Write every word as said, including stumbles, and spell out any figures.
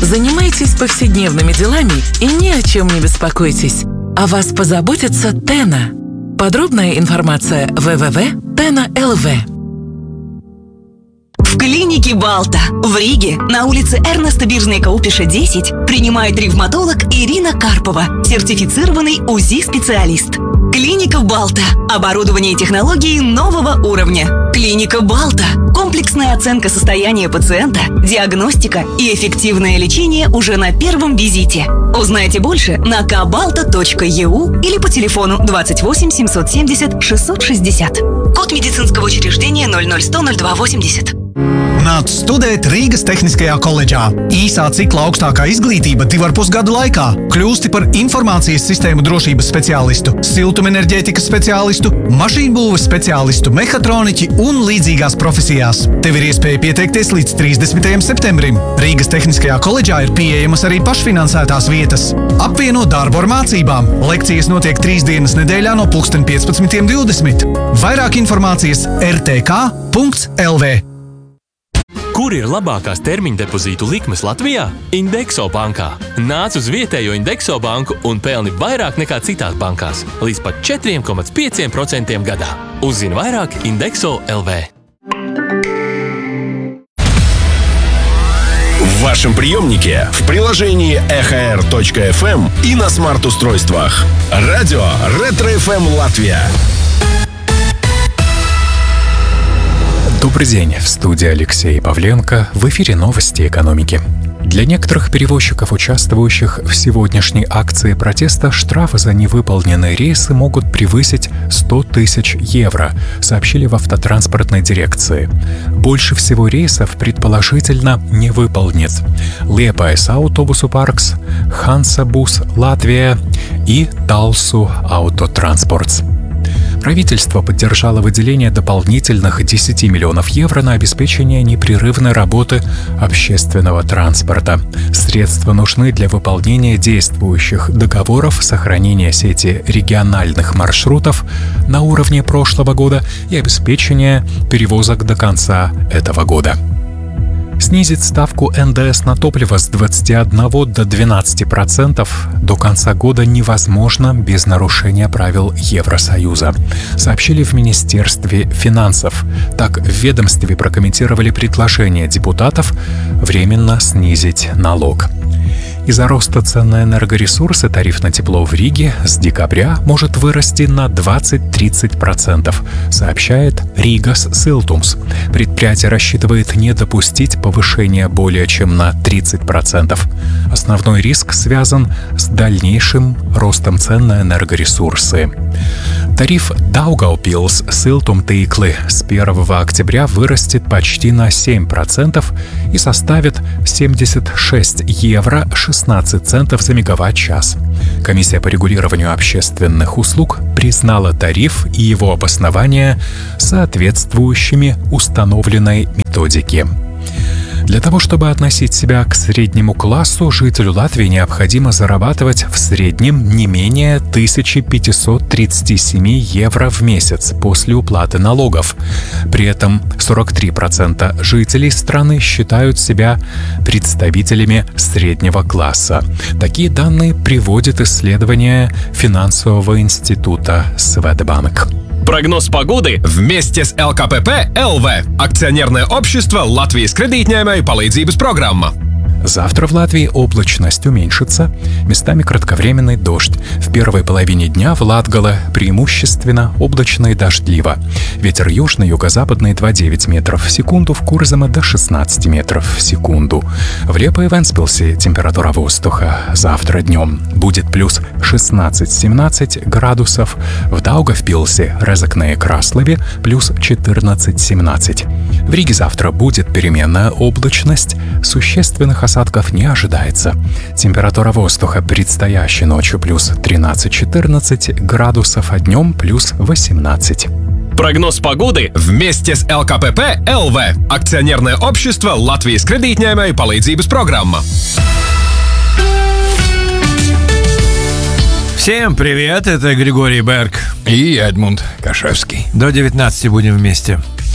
Занимайтесь повседневными делами и ни о чем не беспокойтесь. О вас позаботится Тена. Подробная информация дабл ю дабл ю дабл ю точка тена точка эл ви. В клинике Балта в Риге на улице Эрнеста Биржника-Упиша, десять принимает ревматолог Ирина Карпова, сертифицированный УЗИ-специалист. Клиника Балта. Оборудование и технологии нового уровня. Клиника Балта. Комплексная оценка состояния пациента, диагностика и эффективное лечение уже на первом визите. Узнайте больше на кабалта точка и ю или по телефону двадцать восемь семьсот семьдесят шестьсот шестьдесят. Код медицинского учреждения ноль ноль сто ноль два восемьдесят. Nāc studēt Rīgas Tehniskajā koledžā. Īsā cikla augstākā izglītība divu ar pus gadu laikā. Kļūsti par informācijas sistēmu drošības speciālistu, siltumenerģētikas speciālistu, mašīnbūves speciālistu, mehatroniķi un līdzīgās profesijās. Tev ir iespēja pieteikties līdz trīsdesmitajam septembrim. Rīgas Tehniskajā koledžā ir pieejamas arī pašfinansētās vietas. Apvieno darbu ar mācībām. Lekcijas notiek trīs dienas nedēļā no pulksten piecpadsmitiem divdesmit. Vairāk informācijas er te ka punkts el vē. Kur ir labākās termiņa depozītu likmes Latvijā? Indexo bankā. Nāc uz vietējo Indexo banku un pelni vairāk nekā citās bankās. Līdz pat četri komats pieci procenti gadā. Uzzini vairāk Indexo точка эл ви. В вашем приемнике, в приложении эх эр точка эф эм и на смарт-устройствах. Радио Ретро эф эм Латвия. Добрый день, в студии Алексей Павленко, в эфире новости экономики. Для некоторых перевозчиков, участвующих в сегодняшней акции протеста, штрафы за невыполненные рейсы могут превысить сто тысяч евро, сообщили в автотранспортной дирекции. Больше всего рейсов, предположительно, не выполнит Liepājas Autobusu parks, Hansabus Латвия и Talsu Autotransports. Правительство поддержало выделение дополнительных десяти миллионов евро на обеспечение непрерывной работы общественного транспорта. Средства нужны для выполнения действующих договоров сохранения сети региональных маршрутов на уровне прошлого года и обеспечения перевозок до конца этого года. Снизить ставку эн дэ эс на топливо с двадцати одного до двенадцати процентов до конца года невозможно без нарушения правил Евросоюза, сообщили в Министерстве финансов. Так, в ведомстве прокомментировали предложение депутатов временно снизить налог. Из-за роста цен на энергоресурсы тариф на тепло в Риге с декабря может вырасти на двадцать-тридцать процентов, сообщает Ригас Силтумс. Предприятие рассчитывает не допустить повышения более чем на тридцать процентов. Основной риск связан с дальнейшим ростом цен на энергоресурсы. Тариф Daugavpils Siltumtīkli с первого октября вырастет почти на семь процентов и составит семьдесят шесть евро шестнадцать центов за мегаватт-час. Комиссия по регулированию общественных услуг признала тариф и его обоснование соответствующими установленной методике. Для того, чтобы относить себя к среднему классу, жителю Латвии необходимо зарабатывать в среднем не менее тысяча пятьсот тридцать семь евро в месяц после уплаты налогов. При этом сорок три процента жителей страны считают себя представителями среднего класса. Такие данные приводит исследование финансового института Swedbank. Прогноз погоды вместе с эл ка пэ пэ эл ви. Акционерное общество Латвijas kredītņēmēju palīdzības программа. Завтра в Латвии облачность уменьшится, местами кратковременный дождь. В первой половине дня в Латгале преимущественно облачно и дождливо. Ветер южный, юго-западный два целых девять метров в секунду, в Курзаме до шестнадцати метров в секунду. В Лепо и Вентспилсе температура воздуха завтра днем будет плюс шестнадцать-семнадцать градусов, в Даугавпилсе, Резекне и Краслове плюс четырнадцать-семнадцать. В Риге завтра будет переменная облачность, существенных осадков не ожидается. Температура воздуха предстоящей ночью плюс тринадцать-четырнадцать градусов, а днем плюс восемнадцать. Прогноз погоды вместе с эл ка пэ пэ эл ви. Акционерное общество Латвijas kredītņēmēju palīdzības программа. Всем привет, это Григорий Берг и Эдмунд Кашевский. До девятнадцати будем вместе.